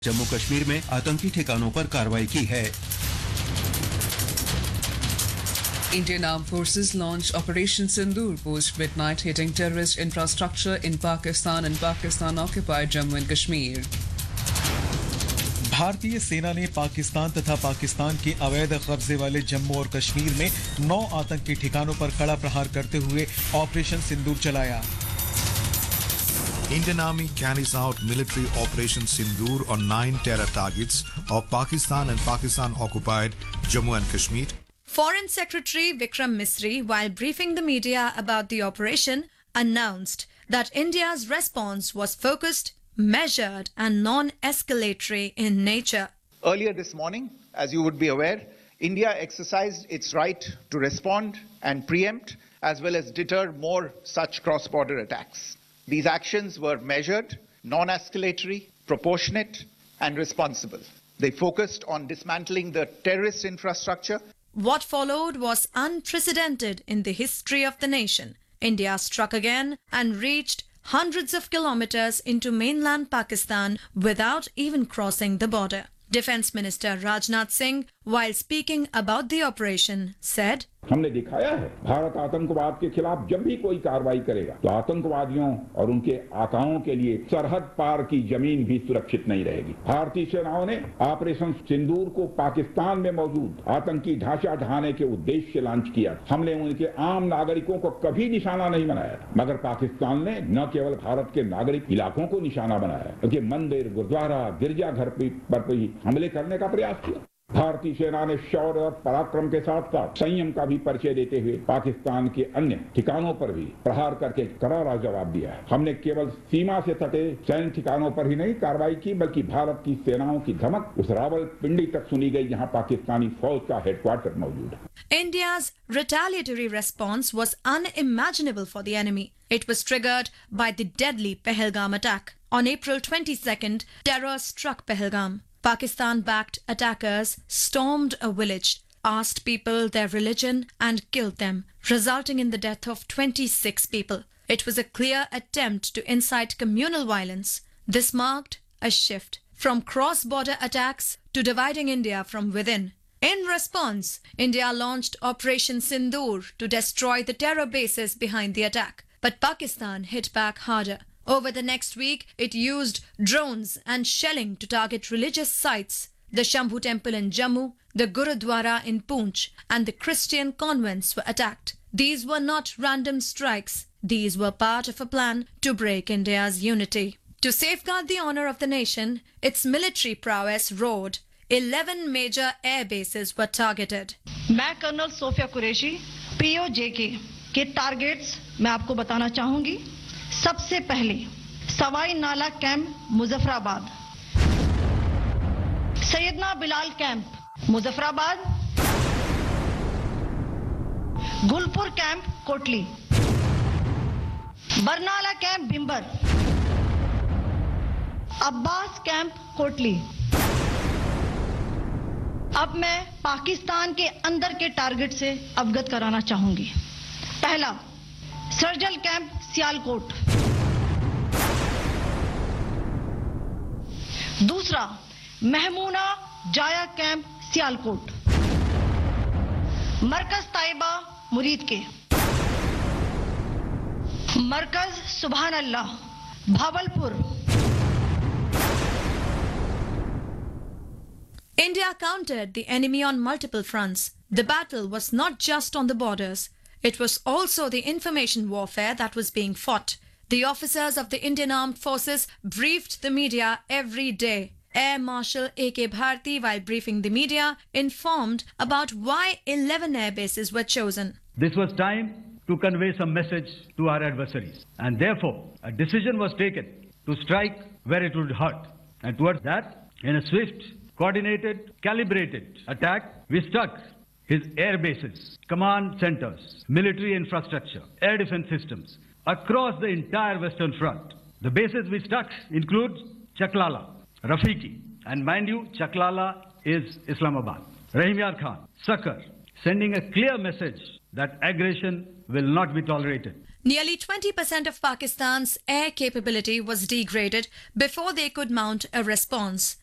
जम्मू कश्मीर में आतंकी ठिकानों पर कार्रवाई की है। Indian Armed Forces launched Operation Sindoor post-midnight, hitting terrorist infrastructure in Pakistan and Pakistan-occupied Jammu and Kashmir. भारतीय सेना ने पाकिस्तान तथा पाकिस्तान के अवैध कब्जे वाले जम्मू और कश्मीर में 9 आतंकी ठिकानों पर कड़ा प्रहार करते हुए ऑपरेशन सिंदूर चलाया। Indian Army carries out military Operation Sindoor on 9 terror targets of Pakistan and Pakistan-occupied Jammu and Kashmir. Foreign Secretary Vikram Misri, while briefing the media about the operation, announced that India's response was focused, measured and non-escalatory in nature. Earlier this morning, as you would be aware, India exercised its right to respond and preempt as well as deter more such cross-border attacks. These actions were measured, non-escalatory, proportionate and responsible. They focused on dismantling the terrorist infrastructure. What followed was unprecedented in the history of the nation. India struck again and reached hundreds of kilometers into mainland Pakistan without even crossing the border. Defence Minister Rajnath Singh, while speaking about the operation, said, हमने दिखाया है भारत आतंकवाद के खिलाफ जब भी कोई कार्रवाई करेगा तो आतंकवादियों और उनके आकाओं के लिए सरहद पार की जमीन भी सुरक्षित नहीं रहेगी। भारतीय सेनाओं ने ऑपरेशन सिंदूर को पाकिस्तान में मौजूद आतंकी ढांचा ढहाने के उद्देश्य से लॉन्च किया। हमने उनके आम नागरिकों को कभी निशाना नहीं बनाया, मगर पाकिस्तान ने न केवल भारत के नागरिक इलाकों को निशाना बनाया बल्कि मंदिर, गुरुद्वारा, गिरजाघर पर भी हमले करने का प्रयास किया। भारतीय सेना ने शौर्य और पराक्रम के साथ साथ संयम का भी परिचय देते हुए पाकिस्तान के अन्य ठिकानों पर भी प्रहार करके करारा जवाब दिया है। हमने केवल सीमा से सटे सैन्य ठिकानों पर ही नहीं कार्रवाई की, बल्कि भारत की सेनाओं की धमक उस रावलपिंडी तक सुनी गई जहां पाकिस्तानी फौज का हेडक्वार्टर मौजूद है। India's retaliatory response was unimaginable for the enemy. It was triggered by the deadly Pahalgam attack. On April 22nd, terror struck Pahalgam. Pakistan-backed attackers stormed a village, asked people their religion and killed them, resulting in the death of 26 people. It was a clear attempt to incite communal violence. This marked a shift from cross-border attacks to dividing India from within. In response, India launched Operation Sindoor to destroy the terror bases behind the attack. But Pakistan hit back harder. Over the next week, it used drones and shelling to target religious sites. The Shambhu Temple in Jammu, the Gurudwara in Poonch, and the Christian convents were attacked. These were not random strikes. These were part of a plan to break India's unity. To safeguard the honor of the nation, its military prowess roared. 11 major air bases were targeted. मैं colonel Sophia Qureshi POJK के targets मैं आपको बताना चाहूंगी। सबसे पहले सवाई नाला camp Muzaffarabad, सैयदना Bilal camp Muzaffarabad, Gulpur camp Kotli, Barnala camp Bhimber, Abbas camp Kotli. अब मैं पाकिस्तान के अंदर के टारगेट से अवगत कराना चाहूंगी। पहला, सर्जल कैंप सियालकोट। दूसरा, महमूना जाया कैंप सियालकोट। मरकज ताइबा मुरीद के, मरकज सुभान अल्लाह Bahawalpur. India countered the enemy on multiple fronts. The battle was not just on the borders. It was also the information warfare that was being fought. The officers of the Indian Armed Forces briefed the media every day. Air Marshal A.K. Bharti, while briefing the media, informed about why 11 air bases were chosen. This was time to convey some message to our adversaries. And therefore, a decision was taken to strike where it would hurt. And towards that, in a swift, coordinated, calibrated attack, we struck his air bases, command centers, military infrastructure, air defense systems across the entire Western Front. The bases we struck include Chaklala, Rafiki, and mind you, Chaklala is Islamabad, Rahim Yar Khan, Sakar, sending a clear message that aggression will not be tolerated. Nearly 20% of Pakistan's air capability was degraded before they could mount a response.